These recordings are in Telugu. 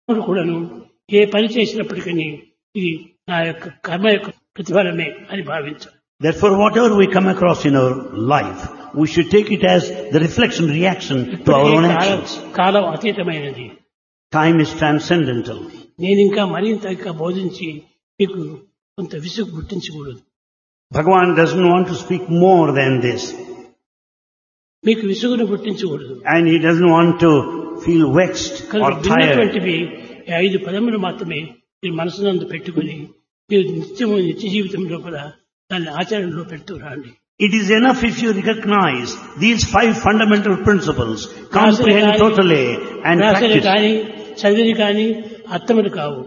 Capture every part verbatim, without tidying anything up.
ఇప్పుడు కూడాను ఏ పని చేసినప్పటికీ ఇది నా యొక్క కర్మ యొక్క ప్రతిఫలమే అని భావించాలి. Therefore, whatever we come across in our life, we should take it as the reflection, reaction to our own actions. కాలం అతీతమైనది. Time is transcendental. నేను ఇంకా మరింత ఇంకా బోధించి మీకు కొంత విసుగు పుట్టించకూడదు. Bhagavan doesn't want to speak more than this. మీకు విసుగును పుట్టించకూడదు. And he doesn't want to feel vexed or tired. ఈ ఐదు పదములు మాత్రమే మీరు మనసునందు పెట్టుకుని మీరు నిత్యము నిత్య జీవితం లోపల దాన్ని ఆచరణలో పెడుతూ రండి. It is enough if you recognize these five fundamental principles, comprehend totally and practice. కానీ చదివి కానీ అర్థములు కావు.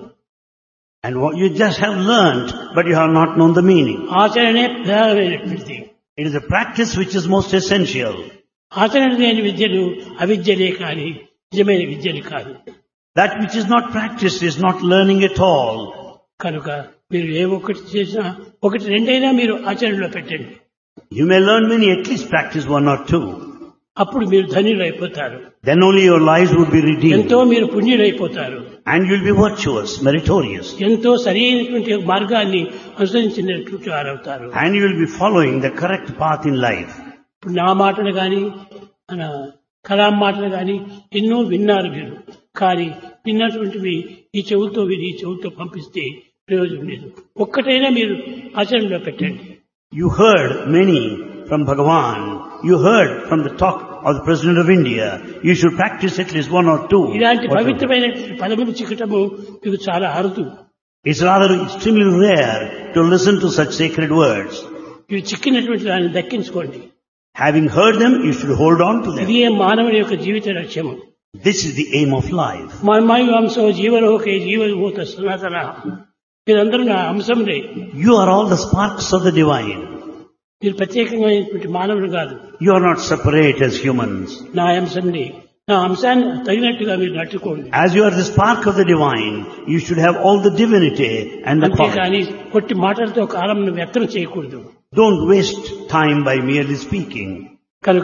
And what you just have learnt, but you have not known the meaning. ఆచరణే ప్రధానమైనటువంటిది. It is a practice which is most essential. ఆచరణ లేని విద్యలు అవిద్యలే కానీ నిజమైన విద్యలు కాదు. That which is not practiced is not learning at all. కనుక మీరు ఏ ఒక్కటి చేసినా ఒకటి రెండైనా మీరు ఆచరణలో పెట్టండి. You may learn many, at least practice one or two. అప్పుడు మీరు ధన్యులు అయిపోతారు. Then only your lives would be redeemed. ఎంతో మీరు పుణ్యులు అయిపోతారు. And you will be virtuous, meritorious. ఎంతో సరైనటువంటి మార్గాన్ని అనుసరించినటువంటి వారవుతారు. And you will be following the correct path in life. ఇప్పుడు నా మాటలు కానీ మన కలాం మాటలు కానీ ఎన్నో విన్నారు మీరు. కానీ విన్నటువంటివి ఈ చెవులతో విని ఈ చెవులతో పంపిస్తే ప్రయోజనం లేదు. ఒక్కటైనా మీరు ఆచరణలో పెట్టండి. You heard many from Bhagavan. You heard from the talk of the President of India. You should practice at least one or two. ఇలాంటి పవిత్రమైన పదములు చిక్కటము మీకు చాలా అరుదు. It's rather extremely rare to listen to such sacred words. ఇవి చిక్కినటువంటి దాన్ని దక్కించుకోండి. Having heard them, you should hold on to them. ఇది మానవుని యొక్క జీవిత లక్ష్యము. This is the aim of life. మన్మయ వంశో జీవలోకే జీవభూత సనాతన. మీరందరూ నా అంశంలే. You are all the sparks of the divine. మీరు ప్రత్యేకమైనటువంటి మానవులు కాదు. You are not separate as humans. నా అంశంలే. నా అంశాన్ని తగినట్టుగా మీరు నడుచుకోండి. As you are the spark of the divine, you should have all the divinity and the quality. అంతేకాని కొట్టి మాటలతో కాలంను వ్యర్థం చేయకూడదు. Don't waste time by merely speaking. కనుక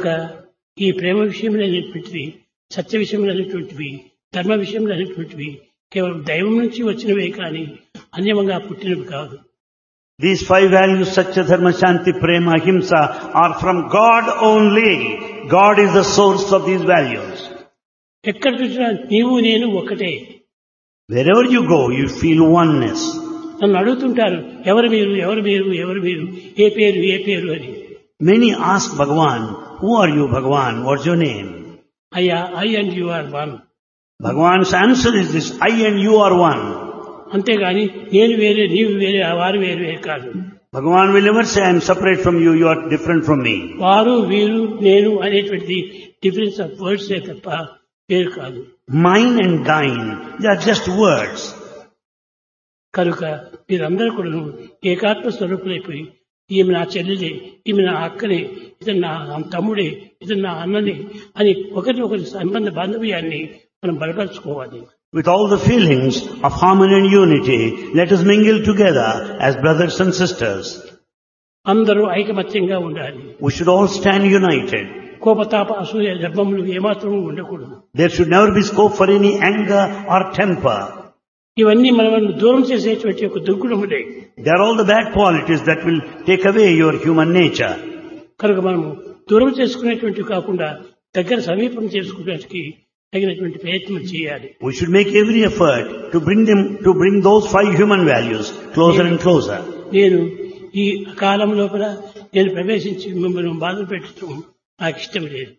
ఈ ప్రేమ విషయంలో అనేటువంటివి, సత్య విషయంలో అనేటువంటివి, ధర్మ విషయంలో అనేటువంటివి కేవలం దైవం నుంచి వచ్చినవే కానీ అన్యమంగా పుట్టినవి కాదు. These five values, Satya, Dharma, Shanti, Prema, Ahimsa, are from God only. God is the source of these values. ఎక్కడ చూసినా నీవు నేను ఒకటే. Wherever you go, you feel oneness. నన్ను అడుగుతుంటారు, ఎవరు మీరు ఎవరు మీరు ఎవరు మీరు ఏ పేరు ఏ పేరు అని. Many ask Bhagavan, who are you, Bhagavan? What's your name? అయ్యా, I and you are one. Bhagavan's answer is this, I and you are one. అంతేగాని నేను వేరే నీవు వేరే వారు వేరు వేరు కాదు. Bhagavan will never say, I am separate from you, you are different from me. వారు వీరు నేను అనేటువంటి డిఫరెన్స్ ఆఫ్ వర్డ్స్ తప్ప వేరు కాదు. Mine and thine, they are just words. కనుక మీరందరూ కూడా ఏకాత్మ స్వరూపులైపోయి ఈమె నా చెల్లెలే, ఈమె నా అక్కనే, ఇతను నా తమ్ముడే, ఇతను నా అన్ననే అని ఒకరి ఒకరి సంబంధ బాంధవ్యాన్ని మనం బలపరుచుకోవాలి. With all the feelings of harmony and unity, let us mingle together as brothers and sisters. అందరూ ఐకమత్యంగా ఉండాలి. We should all stand united. కోపతాప అసూయ జన్మములు ఏమాత్రం ఉండకూడదు. There should never be scope for any anger or temper. ఇవన్నీ మనల్ని దూరం చేసేటువంటి ఒక దుర్గుణములే. They are all the bad qualities that will take away your human nature. కనుక మనము దూరం చేసుకునేటువంటి కాకుండా దగ్గర సమీపం చేసుకునేటికి తగినటువంటి ప్రయత్నం చేయాలి. We should make every effort to bring them, to bring those five human values closer and closer. నేను ఈ కాలం లోపల నేను ప్రవేశించి మిమ్మల్ని బాధ పెట్టడం నాకు ఇష్టం లేదు.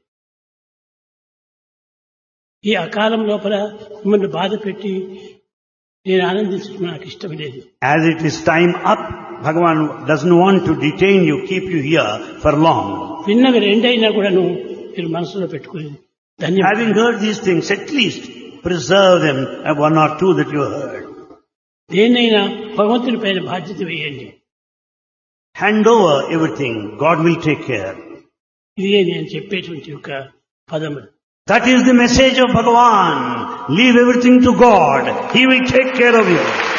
ఈ అకాలం లోపల మిమ్మల్ని బాధ పెట్టి నేను ఆనందించడం నాకు ఇష్టం లేదు. As it is time up, Bhagavan doesn't want to detain you, keep you here for long. విన్నవి రెండైనా కూడాను మీరు మనసులో పెట్టుకుని ధన్యవాదాలు. Having heard these things, at least preserve them, one or two that you heard. దేన్నైనా భగవంతుని పైన బాధ్యత వేయండి. Hand over everything, God will take care. ఇదే నేను చెప్పేటువంటి ఒక పదము. That is the message of Bhagavan. Leave everything to God. He will take care of you.